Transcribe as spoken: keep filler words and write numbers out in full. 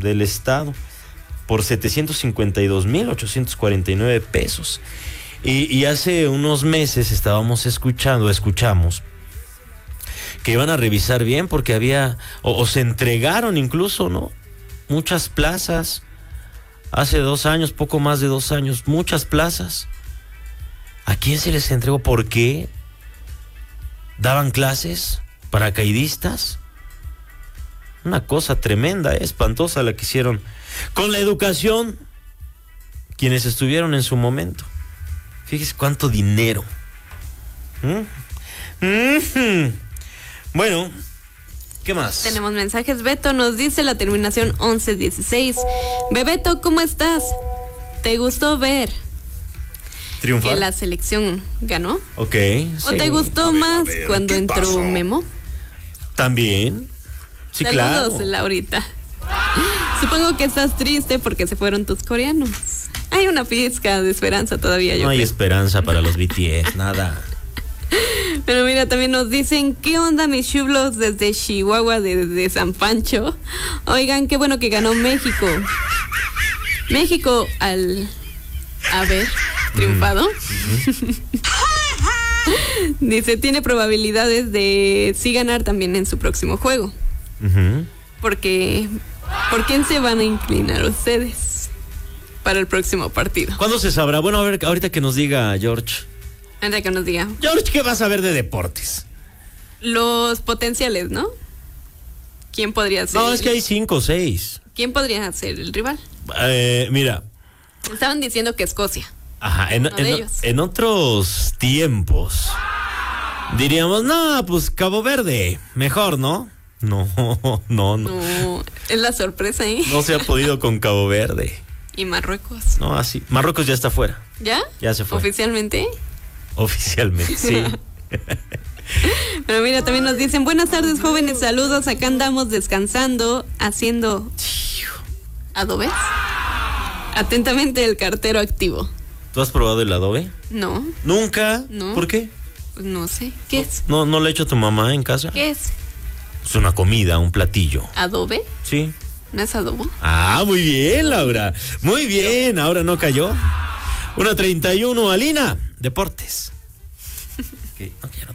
del estado por setecientos cincuenta y dos mil ochocientos cuarenta y nueve pesos. Y, y hace unos meses estábamos escuchando, escuchamos que iban a revisar bien porque había, o, o se entregaron incluso, ¿no? Muchas plazas, hace dos años, poco más de dos años, muchas plazas. ¿A quién se les entregó? ¿Por qué? ¿Daban clases? ¿Paracaidistas? Una cosa tremenda, ¿eh? Espantosa la que hicieron con la educación quienes estuvieron en su momento. Fíjese cuánto dinero. ¿Mm? Mm-hmm. Bueno, ¿qué más? Tenemos mensajes. Beto nos dice la terminación once dieciséis. Bebeto, ¿cómo estás? ¿Te gustó ver triunfar que la selección ganó? Ok. ¿O sí. te gustó ver, más ver, cuando ¿qué entró pasó? Memo? También. Sí, Saludos, claro. Laurita. Supongo que estás triste porque se fueron tus coreanos. Hay una pizca de esperanza todavía, yo No hay creo. esperanza para los B T S, nada. Pero mira, también nos dicen, ¿qué onda mis chublos desde Chihuahua, desde San Pancho? Oigan, qué bueno que ganó México. México al haber triunfado. Dice, tiene probabilidades de sí ganar también en su próximo juego. Uh-huh. Porque, ¿por quién se van a inclinar ustedes para el próximo partido? ¿Cuándo se sabrá? Bueno, a ver, ahorita que nos diga George. Antes que nos diga. George, ¿qué vas a ver de deportes? Los potenciales, ¿no? ¿Quién podría ser? No, es que hay cinco o seis. ¿Quién podría ser el rival? Eh, mira. Estaban diciendo que Escocia. Ajá, en, Uno de en, ellos. en otros tiempos diríamos, no, pues Cabo Verde, mejor, ¿no? No, no, no. No, es la sorpresa, ¿eh? No se ha podido con Cabo Verde. Y Marruecos. No, así. Marruecos ya está fuera. ¿Ya? Ya se fue. Oficialmente. Oficialmente, sí. Pero mira, también nos dicen, buenas tardes, jóvenes, saludos. Acá andamos descansando, haciendo adobes. Atentamente, el cartero activo. ¿Tú has probado el adobe? No, ¿Nunca? No. ¿Por qué? pues no sé. ¿Qué es? ¿No, no le ha hecho tu mamá en casa? ¿Qué es? Es una comida, un platillo. ¿Adobe? Sí. ¿No es adobo? Ah, muy bien, Laura. Muy bien, ahora no cayó. una treinta y uno, Alina, deportes. ¿Qué? No, que ya no